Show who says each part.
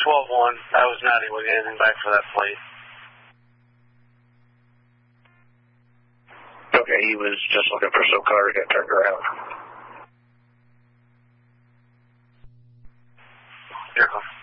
Speaker 1: 12-1. I was not able to get anything back for that plate.
Speaker 2: Okay, he was just looking for some car to get turned around.
Speaker 1: Here it comes.